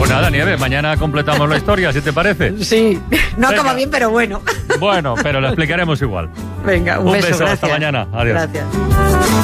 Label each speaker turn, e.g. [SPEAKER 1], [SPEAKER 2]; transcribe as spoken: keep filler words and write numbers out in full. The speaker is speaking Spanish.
[SPEAKER 1] Pues nada, Nieves, mañana completamos la historia, ¿si te parece?
[SPEAKER 2] Sí, no
[SPEAKER 1] Venga.
[SPEAKER 2] acaba bien, pero bueno.
[SPEAKER 1] Bueno, pero lo explicaremos igual.
[SPEAKER 2] Venga, un,
[SPEAKER 1] Un
[SPEAKER 2] beso,
[SPEAKER 1] beso,
[SPEAKER 2] gracias.
[SPEAKER 1] hasta mañana. Adiós.
[SPEAKER 2] Gracias.